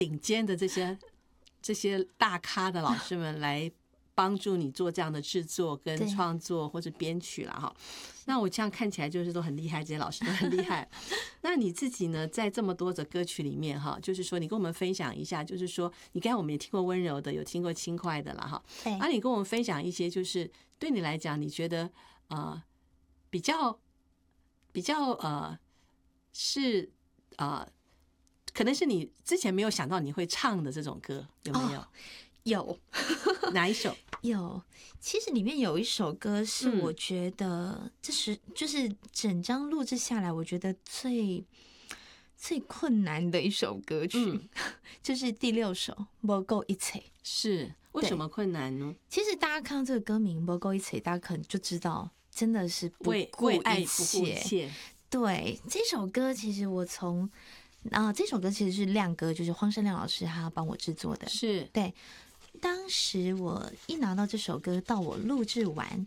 顶尖的这些大咖的老师们来帮助你做这样的制作跟创作或者编曲啦哈。那我这样看起来就是都很厉害，这些老师都很厉害。那你自己呢，在这么多的歌曲里面哈，就是说你跟我们分享一下，就是说你刚才我们也听过温柔的，有听过轻快的啦哈。那你跟我们分享一些，就是对你来讲，你觉得比较是可能是你之前没有想到你会唱的这种歌，有没有？ 有。 哪一首？ 有，其实里面有一首歌是我觉得这是就是整张录制下来，我觉得最困难的一首歌曲，就是第6首《不够一切》。 是为什么困难呢？ 其实大家看到这个歌名《不够一切》，大家可能就知道，真的是为爱不顾一切。 对，这首歌其实我从这首歌其实是亮哥，就是荒山亮老师他帮我制作的。 是对。当时我一拿到这首歌，到我录制完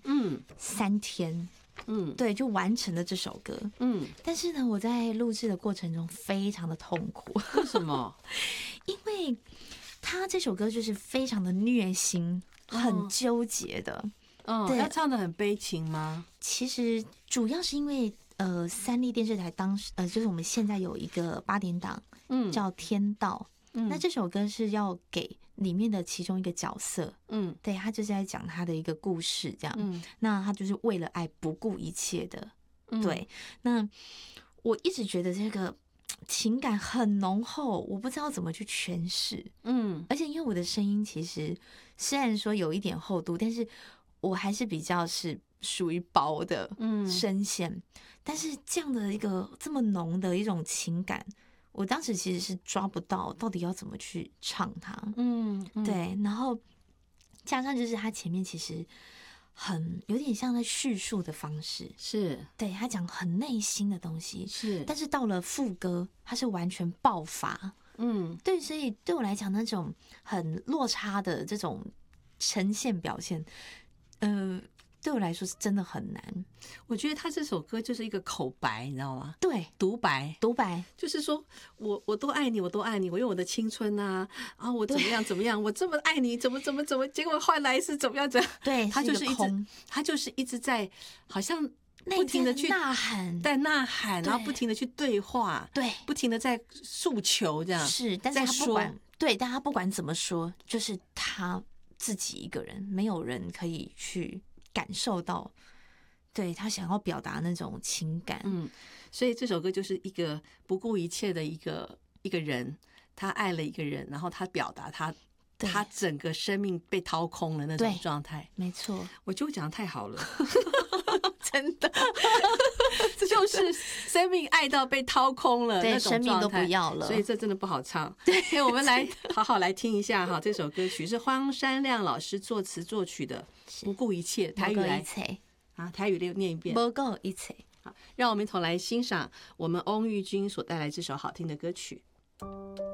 ，3天，对，就完成了这首歌，但是呢，我在录制的过程中非常的痛苦。 为什么？ 因为他这首歌就是非常的虐心，很纠结的。 对，他唱的很悲情吗？ 其实主要是因为三立电视台当时就是我们现在有一个8点档，叫《天道》。那这首歌是要给里面的其中一个角色，对，他就是在讲他的一个故事，这样，那他就是为了爱不顾一切的，对。那我一直觉得这个情感很浓厚，我不知道怎么去诠释，而且因为我的声音其实虽然说有一点厚度，但是我还是比较是属于薄的声线，但是这样的一个这么浓的一种情感。我当时其实是抓不到底要怎么去唱它，对，然后加上就是他前面其实很有点像在叙述的方式， 是对他讲很内心的东西， 是， 但是到了副歌，他是完全爆发，对，所以对我来讲那种很落差的这种呈现表现，对我来说是真的很难。 我觉得他这首歌就是一个口白，你知道吗？ 对， 独白， 就是说我多爱你，我多爱你，我用我的青春啊，我怎么样，我这么爱你，怎么，结果换来是怎么样？ 对， 他就是一直在好像不停的去呐喊， 然后不停的去对话， 对， 不停的在诉求，这样是，但是他不管，对，但他不管怎么说，就是他自己一个人，没有人可以去感受到，对他想要表达那种情感， 所以这首歌就是一个不顾一切的一个人，他爱了一个人，然后他表达他整个生命被掏空了那种状态。 没错， 我觉得我讲得太好了，真的，就是生命爱到被掏空了那种状态， 生命都不要了， 所以这真的不好唱。对，我们来好好来听一下哈，这首歌曲是荒山亮老师作词作曲的《不顾一切》，台语来台语念一遍， 不顾一切。 好，让我们一同来欣赏我们翁玉君所带来这首好听的歌曲。